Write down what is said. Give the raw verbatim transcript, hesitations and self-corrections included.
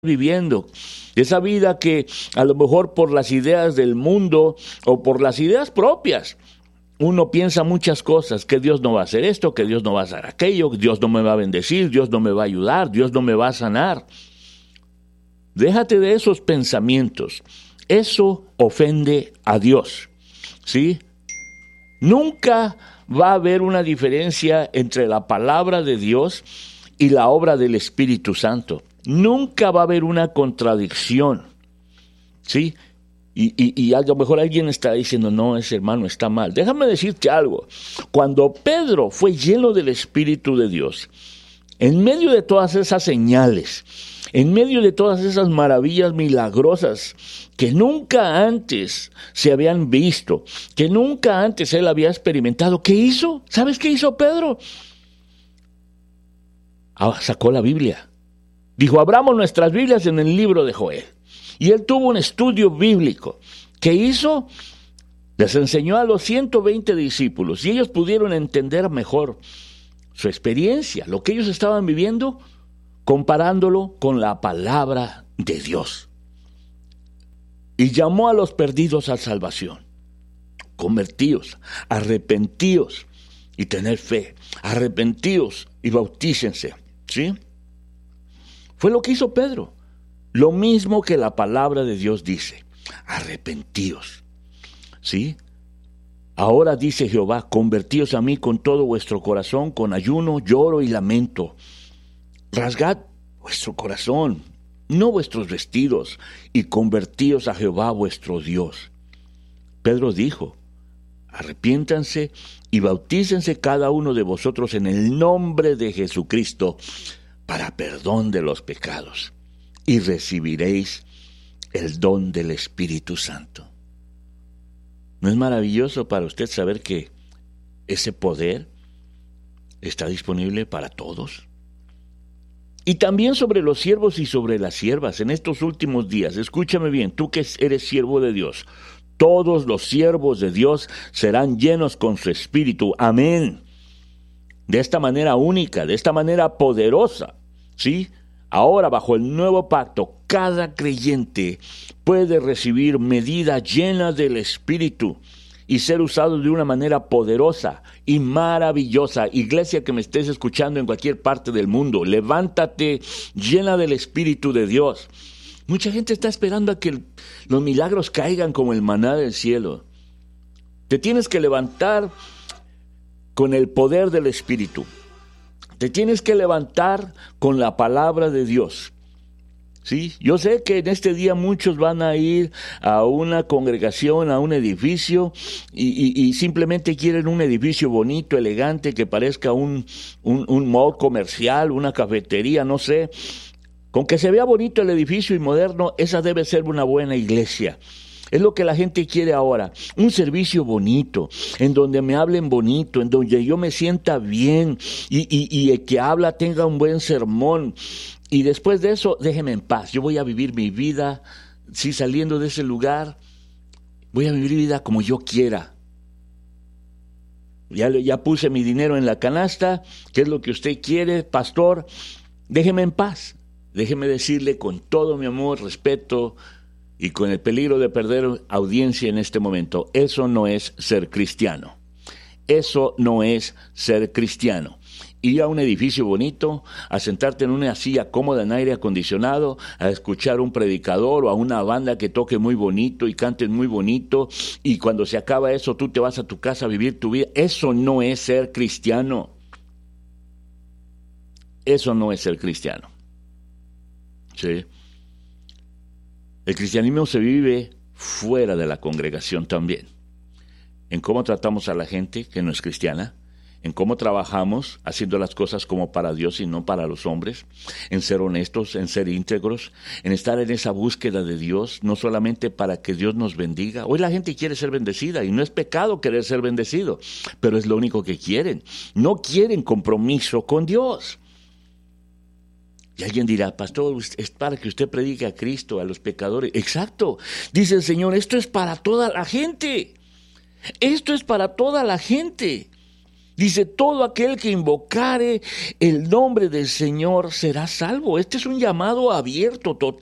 viviendo, esa vida que a lo mejor por las ideas del mundo o por las ideas propias, uno piensa muchas cosas, que Dios no va a hacer esto, que Dios no va a hacer aquello, Dios no me va a bendecir, Dios no me va a ayudar, Dios no me va a sanar. Déjate de esos pensamientos, eso ofende a Dios, ¿sí? Nunca va a haber una diferencia entre la palabra de Dios y la obra del Espíritu Santo. Nunca va a haber una contradicción, ¿sí? Y, y, y a lo mejor alguien está diciendo, no, ese hermano está mal. Déjame decirte algo. Cuando Pedro fue lleno del Espíritu de Dios, en medio de todas esas señales, en medio de todas esas maravillas milagrosas que nunca antes se habían visto, que nunca antes él había experimentado, ¿qué hizo? ¿Sabes qué hizo Pedro? Ah, sacó la Biblia. Dijo, abramos nuestras Biblias en el libro de Joel. Y él tuvo un estudio bíblico. ¿Qué hizo? Les enseñó a los ciento veinte discípulos y ellos pudieron entender mejor su experiencia, lo que ellos estaban viviendo, comparándolo con la palabra de Dios. Y llamó a los perdidos a salvación. Convertíos, arrepentíos y tener fe. Arrepentíos y bautícense. ¿Sí? Fue lo que hizo Pedro. Lo mismo que la palabra de Dios dice. Arrepentíos. ¿Sí? Ahora dice Jehová, convertíos a mí con todo vuestro corazón, con ayuno, lloro y lamento. Rasgad vuestro corazón, no vuestros vestidos, y convertíos a Jehová vuestro Dios. Pedro dijo, arrepiéntanse y bautícense cada uno de vosotros en el nombre de Jesucristo para perdón de los pecados, y recibiréis el don del Espíritu Santo. ¿No es maravilloso para usted saber que ese poder está disponible para todos? Y también sobre los siervos y sobre las siervas en estos últimos días. Escúchame bien, tú que eres siervo de Dios. Todos los siervos de Dios serán llenos con su Espíritu. Amén. De esta manera única, de esta manera poderosa, ¿sí? Ahora, bajo el nuevo pacto, cada creyente puede recibir medida llena del Espíritu y ser usado de una manera poderosa y maravillosa. Iglesia que me estés escuchando en cualquier parte del mundo, levántate llena del Espíritu de Dios. Mucha gente está esperando a que el, los milagros caigan como el maná del cielo. Te tienes que levantar con el poder del Espíritu. Te tienes que levantar con la palabra de Dios. ¿Sí? Yo sé que en este día muchos van a ir a una congregación, a un edificio, y, y, y simplemente quieren un edificio bonito, elegante, que parezca un, un, un mall comercial, una cafetería, no sé. Con que se vea bonito el edificio y moderno, esa debe ser una buena iglesia. Es lo que la gente quiere ahora, un servicio bonito, en donde me hablen bonito, en donde yo me sienta bien y, y, y el que habla tenga un buen sermón. Y después de eso, déjeme en paz, yo voy a vivir mi vida, sí, saliendo de ese lugar, voy a vivir mi vida como yo quiera. Ya, ya puse mi dinero en la canasta, ¿qué es lo que usted quiere, pastor? Déjeme en paz, déjeme decirle con todo mi amor, respeto, y con el peligro de perder audiencia en este momento, eso no es ser cristiano. Eso no es ser cristiano. Ir a un edificio bonito, a sentarte en una silla cómoda en aire acondicionado, a escuchar un predicador o a una banda que toque muy bonito y canten muy bonito, y cuando se acaba eso tú te vas a tu casa a vivir tu vida. Eso no es ser cristiano. Eso no es ser cristiano. ¿Sí? El cristianismo se vive fuera de la congregación también. En cómo tratamos a la gente que no es cristiana, en cómo trabajamos haciendo las cosas como para Dios y no para los hombres, en ser honestos, en ser íntegros, en estar en esa búsqueda de Dios, no solamente para que Dios nos bendiga. Hoy la gente quiere ser bendecida y no es pecado querer ser bendecido, pero es lo único que quieren. No quieren compromiso con Dios. Y alguien dirá, pastor, es para que usted predique a Cristo, a los pecadores. Exacto, dice el Señor, esto es para toda la gente. Esto es para toda la gente. Dice, todo aquel que invocare el nombre del Señor será salvo. Este es un llamado abierto,